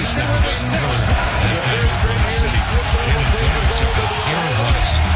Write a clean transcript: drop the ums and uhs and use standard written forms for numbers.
217 Miller. That's 94 City. 10 and 5 to the Hero West.